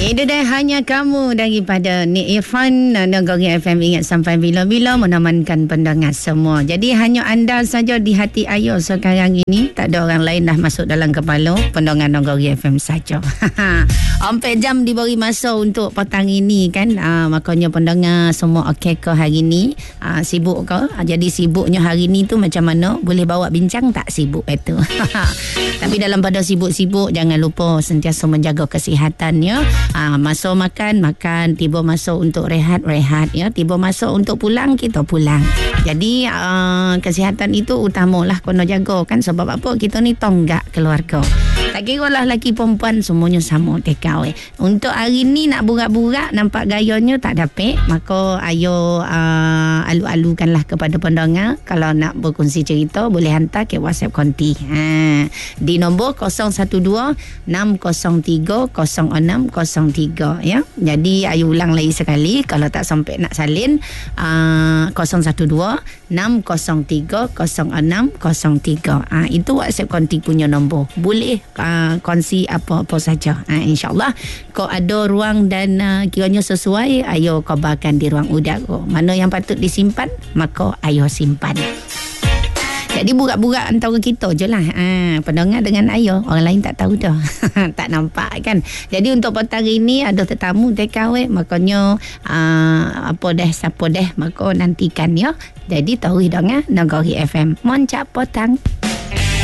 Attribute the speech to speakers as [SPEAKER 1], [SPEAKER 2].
[SPEAKER 1] Itu dah hanya kamu daripada Nik Irfan. Nagori FM ingat sampai bila-bila menemankan pendengar semua. Jadi hanya anda saja di hati Ayu sekarang ini. Tak ada orang lain dah masuk dalam kepala. Pendengar Nagori FM saja. 4 jam diberi masa untuk petang ini kan. Makanya pendengar semua okey ke hari ni? Sibuk ke? Jadi sibuknya hari ni tu macam mana? Boleh bawa bincang tak sibuk itu? Tapi dalam pada sibuk-sibuk jangan lupa sentiasa menjaga kesihatannya. Masuk makan, tiba masuk untuk rehat ya, tiba masuk untuk pulang, kita pulang. Jadi kesihatan itu utamalah kena jaga kan, sebab apa kita ni tonggak keluarga. Tak kira lah lelaki perempuan semuanya sama TKW. Untuk hari ni nak burak-burak nampak gayanya tak dapat, maka ayo alu-alukanlah kepada pendengar. Kalau nak berkongsi cerita boleh hantar ke WhatsApp konti di nombor 012-603-0603 ya. Jadi ayo ulang lagi sekali kalau tak sampai nak salin 012-603-0603. Itu WhatsApp konti punya nombor. Boleh kongsi apa-apa saja. InsyaAllah kau ada ruang dan kiranya sesuai, ayo kabarkan di ruang udara. Mana yang patut disimpan, maka ayo simpan. Jadi burak-burak antara kita je lah. Pendengar dengan Ayu. Orang lain tak tahu dah. Tak nampak kan. Jadi untuk petang ini ada tetamu TKW. Makanya siapa dah maka nantikan ya. Jadi tahu dengar Nagori FM. Moncap petang.